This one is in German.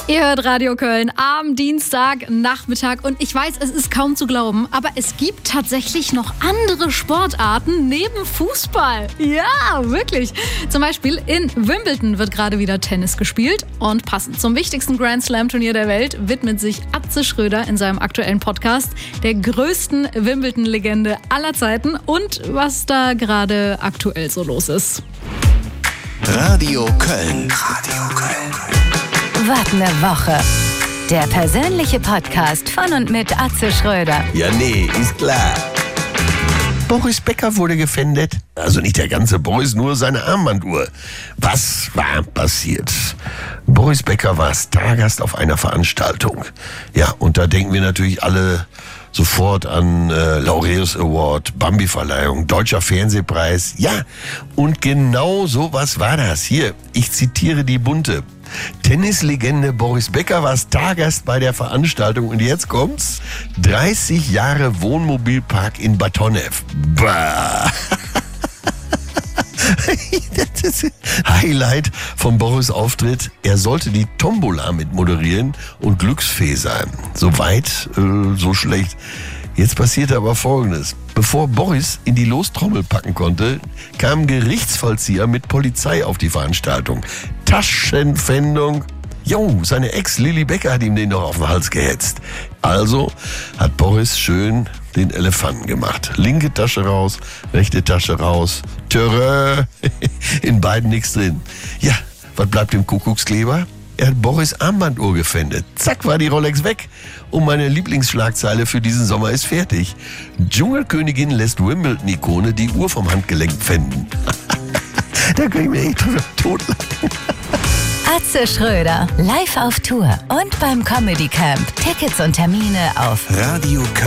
Ihr hört Radio Köln am Dienstagnachmittag und ich weiß, es ist kaum zu glauben, aber es gibt tatsächlich noch andere Sportarten neben Fußball. Ja, wirklich. Zum Beispiel in Wimbledon wird gerade wieder Tennis gespielt und passend zum wichtigsten Grand Slam Turnier der Welt widmet sich Atze Schröder in seinem aktuellen Podcast der größten Wimbledon-Legende aller Zeiten und was da gerade aktuell so los ist. Radio Köln. Radio Köln. Was eine Woche. Der persönliche Podcast von und mit Atze Schröder. Ja, nee, ist klar. Boris Becker wurde gefändet. Also nicht der ganze Boris, nur seine Armbanduhr. Was war passiert? Boris Becker war Stargast auf einer Veranstaltung. Ja, und da denken wir natürlich alle sofort an Laureus Award, Bambi-Verleihung, Deutscher Fernsehpreis. Ja, und genau sowas war das. Hier, ich zitiere die Bunte. Tennislegende Boris Becker war Stargast bei der Veranstaltung und jetzt kommt's. 30 Jahre Wohnmobilpark in Bad Honnef. Bah. Das ist Highlight vom Boris Auftritt. Er sollte die Tombola mit moderieren und Glücksfee sein. So weit, so schlecht. Jetzt passierte aber Folgendes. Bevor Boris in die Lostrommel packen konnte, kam ein Gerichtsvollzieher mit Polizei auf die Veranstaltung. Taschenpfändung. Jo, seine Ex Lilly Becker hat ihm den noch auf den Hals gehetzt. Also hat Boris schön den Elefanten gemacht. Linke Tasche raus, rechte Tasche raus. Törö. In beiden nichts drin. Ja, was bleibt dem Kuckuckskleber? Er hat Boris Armbanduhr gefändet. Zack, war die Rolex weg. Und meine Lieblingsschlagzeile für diesen Sommer ist fertig. Dschungelkönigin lässt Wimbledon-Ikone die Uhr vom Handgelenk pfänden. Da kann ich mir echt totlachen. Atze Schröder, live auf Tour und beim Comedy Camp. Tickets und Termine auf Radio Köln.